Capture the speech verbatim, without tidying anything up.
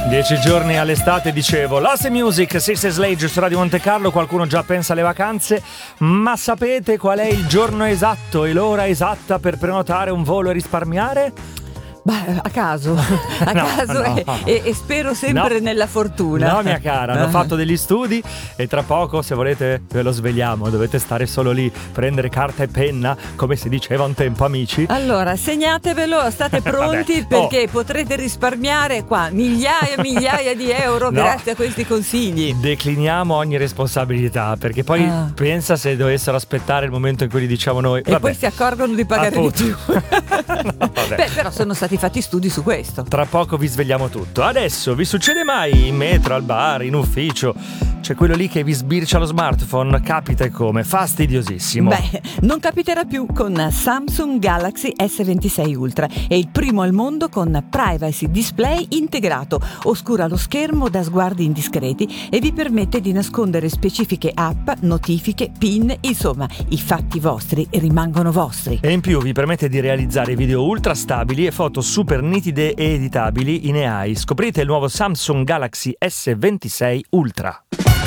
Dieci giorni all'estate, dicevo. Lasse Music, Six Slage su Radio Monte Carlo. Qualcuno già pensa alle vacanze, ma sapete qual è il giorno esatto e l'ora esatta per prenotare un volo e risparmiare? Beh, a caso, a No, caso no. e, e- e spero sempre No. nella fortuna. No, mia cara, hanno fatto degli studi e tra poco, se volete, ve lo svegliamo. Dovete stare solo lì, prendere carta e penna, come si diceva un tempo, amici. Allora, segnatevelo, state pronti Vabbè. Oh. perché potrete risparmiare qua migliaia e migliaia di euro No. grazie a questi consigli. Decliniamo ogni responsabilità, perché poi Ah. pensa se dovessero aspettare il momento in cui li diciamo noi. E Vabbè. poi si accorgono di pagare Appunto. di più. No, vabbè. Beh, però sono stati fatti studi su questo. Tra poco vi svegliamo tutto. Adesso vi succede mai in metro, al bar, in ufficio? C'è quello lì che vi sbircia lo smartphone, capita e come, fastidiosissimo. Beh, non capiterà più con Samsung Galaxy S ventisei Ultra. È il primo al mondo con privacy display integrato. Oscura lo schermo da sguardi indiscreti e vi permette di nascondere specifiche app, notifiche, pin, insomma, i fatti vostri rimangono vostri. E in più vi permette di realizzare video ultra stabili e foto super nitide e editabili in A I. Scoprite il nuovo Samsung Galaxy S ventisei Ultra.